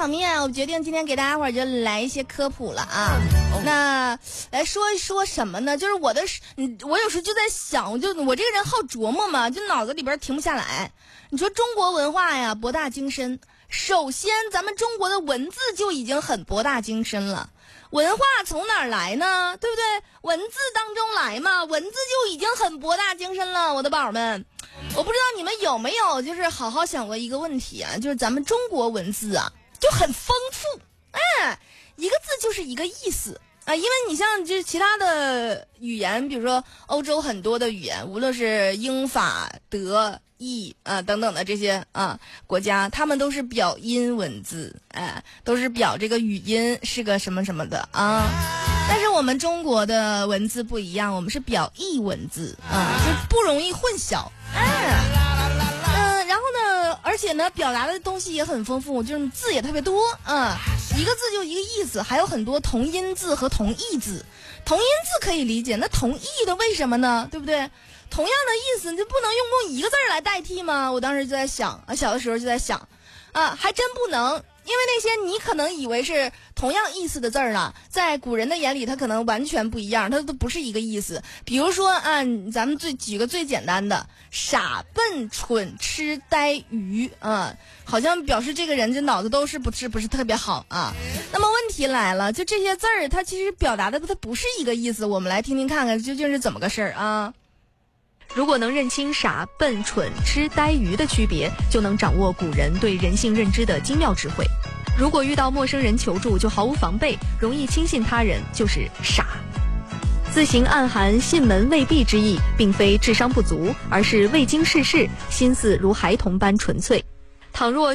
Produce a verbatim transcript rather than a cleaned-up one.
场面，我决定今天给大家伙儿就来一些科普了啊。那来说一说什么呢？就是我的，我有时候就在想，我就我这个人好琢磨嘛，就脑子里边停不下来。你说中国文化呀，博大精深。首先，咱们中国的文字就已经很博大精深了。文化从哪儿来呢？对不对？文字当中来嘛，文字就已经很博大精深了，我的宝们。我不知道你们有没有就是好好想过一个问题啊，就是咱们中国文字啊就很丰富，哎，一个字就是一个意思啊，因为你像就是其他的语言，比如说欧洲很多的语言，无论是英法德意啊等等的这些啊国家，他们都是表音文字，哎，都是表这个语音是个什么什么的啊。但是我们中国的文字不一样，我们是表意文字啊，就不容易混淆，哎，嗯，然后呢，而且呢，表达的东西也很丰富，就是字也特别多啊，一个字就一个意思，还有很多同音字和同义字。同音字可以理解，那同义的为什么呢？对不对？同样的意思，你就不能用用一个字来代替吗？我当时就在想啊，小的时候就在想，啊，还真不能，因为那些你可能以为是同样意思的字儿呢，在古人的眼里，它可能完全不一样，它都不是一个意思。比如说啊，咱们最举个最简单的，傻、笨、蠢、痴、呆、愚啊，好像表示这个人这脑子都是不是不是特别好啊。那么问题来了，就这些字儿，它其实表达的它不是一个意思。我们来听听看看究竟是怎么个事儿啊。 如果能认清傻、笨、蠢、痴、呆、愚的区别，就能掌握古人对人性认知的精妙智慧。如果遇到陌生人求助就毫无防备，容易轻信他人，就是傻。字形暗含信门未闭之意，并非智商不足，而是未经世事，心思如孩童般纯粹。倘若